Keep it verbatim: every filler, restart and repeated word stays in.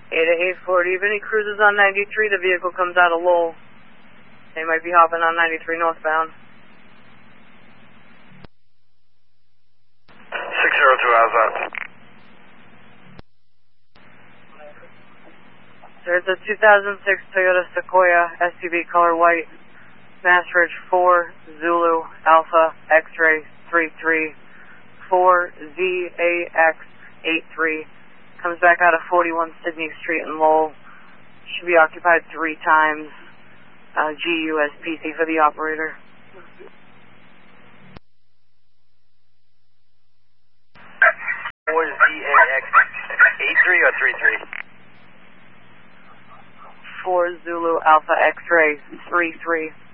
eight eight four, do you have any cruises on ninety-three? The vehicle comes out of Lowell. They might be hopping on ninety-three northbound. six zero two, how's that? There's a two thousand six Toyota Sequoia S U V color white, Mass Ridge four Zulu Alpha X-ray three three four Z A X eight three. Comes back out of forty-one Sydney Street in Lowell. Should be occupied three times. Uh, G U S P C for the operator. four Z A X eight three or three three? four Zulu Alpha X-ray three three.